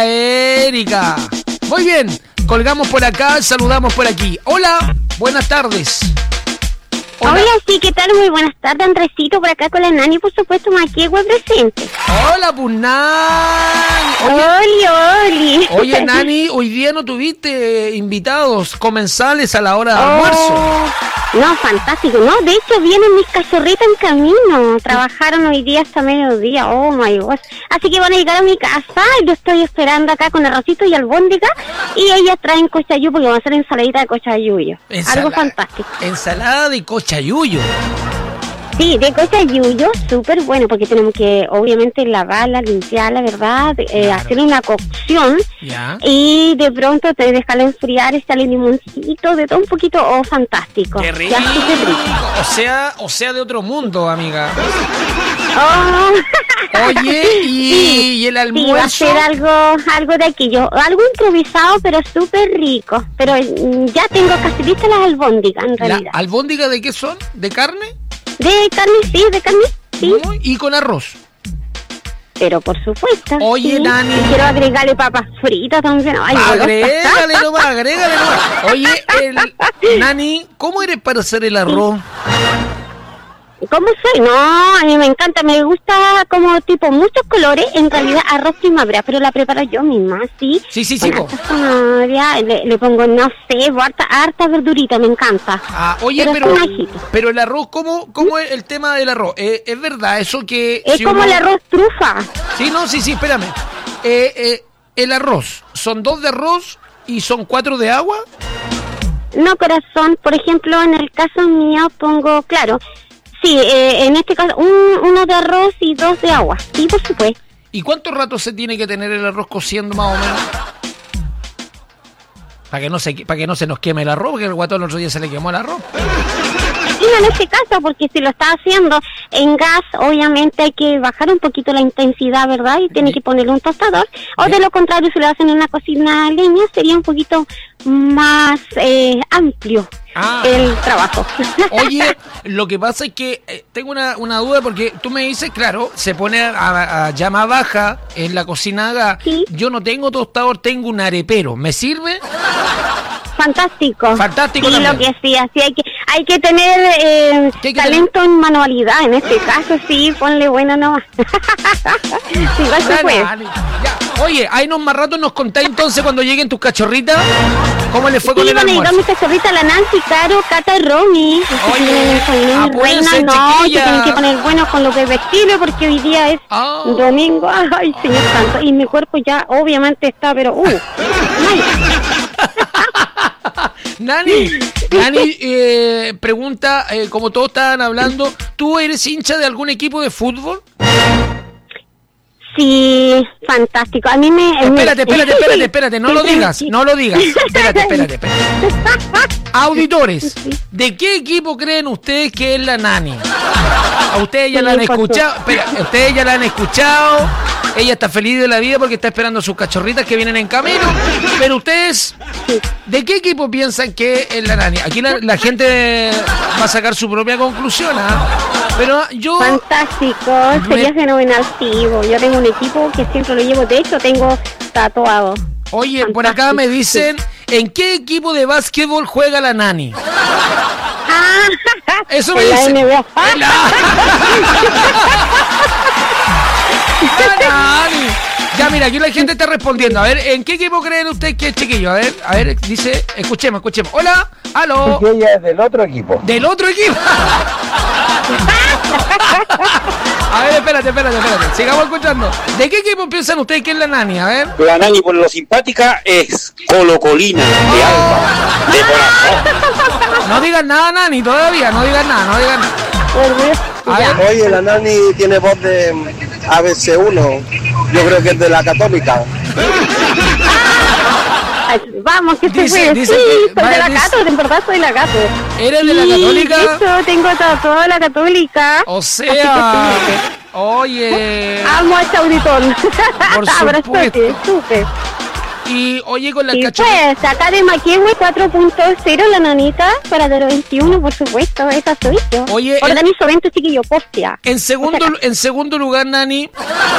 Erika. Muy bien, colgamos por acá, saludamos por aquí. Hola, buenas tardes. Hola, sí, ¿qué tal? Muy buenas tardes, Andresito, por acá con la Nani, por supuesto, Maquegua presente. Hola, pues Nani. Oli. Oye, Nani, hoy día no tuviste invitados comensales a la hora de almuerzo. No, fantástico, ¿no? De hecho, vienen mis cachorritas en camino. Trabajaron hoy día hasta mediodía. Oh, my God. Así que van a llegar a mi casa. Yo estoy esperando acá con arrocito y albóndiga. Y ellas traen cochayuyo porque van a hacer ensaladita de cochayuyo. Algo fantástico. Ensalada de cochayuyo. Sí, de cochayuyo, súper bueno, porque tenemos que, obviamente, lavarla, limpiarla, ¿verdad? Hacer una cocción. Ya. Y de pronto te dejarla enfriar, echarle limoncito, de todo un poquito, fantástico. ¡Qué rico! Ya, súper rico. O sea, de otro mundo, amiga. Oh. Oye, ¿y el almuerzo? Sí, va a ser algo de aquí, algo improvisado, pero súper rico. Pero ya tengo casi listas las albóndigas, en realidad. ¿La albóndiga de qué son? ¿De carne? De carne, sí. ¿Y con arroz? Pero por supuesto. Oye, sí. Nani. Y quiero agregarle papas fritas también. Ay, agrégale nomás. Oye, Nani, ¿cómo eres para hacer el arroz? ¿Cómo soy? No, a mí me encanta, me gusta como tipo muchos colores, en realidad arroz primavera, pero la preparo yo misma, ¿sí? Sí. Le pongo, no sé, harta verdurita, me encanta. Oye, pero el arroz, ¿cómo es el tema del arroz? ¿Es verdad eso que...? Es como el arroz trufa. Sí, espérame. El arroz, ¿son 2 de arroz y son 4 de agua? No, corazón, por ejemplo, en el caso mío pongo, claro... Sí, en este caso, uno de arroz y 2 de agua. Sí, por supuesto. ¿Y cuánto rato se tiene que tener el arroz cociendo más o menos? Para que no se nos queme el arroz, porque el guatón el otro día se le quemó el arroz. Sí, en este caso, porque si lo está haciendo en gas, obviamente hay que bajar un poquito la intensidad, ¿verdad? Y tiene que ponerle un tostador. O de lo contrario, si lo hacen en una cocina a leña, sería un poquito más amplio el trabajo. Oye, lo que pasa es que tengo una duda, porque tú me dices, claro, se pone a llama baja en la cocina a gas. ¿Sí? Yo no tengo tostador, tengo un arepero. ¿Me sirve? Fantástico. Sí, también. Lo que sí, así hay que tener talento en manualidad. En este caso, sí, ponle bueno nomás. Sí, igual se puede. Oye, ahí más rato nos contáis entonces cuando lleguen tus cachorritas, ¿cómo les fue con el almuerzo? Sí, van a llegar mis cachorritas, la Nancy, Caro, Cata y Romy. Apúrense, que tienen que poner bueno con lo que es vestible, porque hoy día es domingo. Ay, señor santo. Y mi cuerpo ya obviamente está, pero Nani, pregunta, como todos estaban hablando, ¿tú eres hincha de algún equipo de fútbol? Sí, fantástico. A mí Espérate, no lo digas. Espérate. Auditores, ¿de qué equipo creen ustedes que es la Nani? A ustedes ya la han escuchado. Ustedes ya la han escuchado. Ella está feliz de la vida porque está esperando a sus cachorritas que vienen en camino. Pero ustedes, ¿de qué equipo piensan que es la Nani? Aquí la gente va a sacar su propia conclusión, Pero yo... Fantástico, sería fenomenal, sí. Yo tengo un equipo que siempre lo llevo, de hecho tengo tatuado. Oye, fantástico. Por acá me dicen, ¿en qué equipo de básquetbol juega la Nani? Eso me dicen. La NBA. Nani. Ya, mira, aquí la gente está respondiendo. A ver, ¿en qué equipo creen ustedes que es chiquillo? A ver, dice, escuchemos. Hola, aló. Sí, ella es del otro equipo. ¿Del otro equipo? A ver, espérate. Sigamos escuchando. ¿De qué equipo piensan ustedes que es la Nani? A ver. La Nani, por lo simpática, es colocolina, de Alba, de corazón. No digan nada, Nani, todavía. No digan nada. Oye, la Nani tiene voz de ABC1. Yo creo que es de la Católica. Vamos, que se puede. Sí, soy de la Cato, en verdad soy la Cato. ¿Eres de la Católica? Yo tengo toda la Católica. O sea, oye. Amo a este auditor. Por supuesto. Súper. Y oye, con las cachorritas. Pues, acá de Maquehue 4.0, la nanita, para de los 21, por supuesto, esa soy yo. Oye, organizo eventos, chiquillo, postia. En segundo lugar, Nani,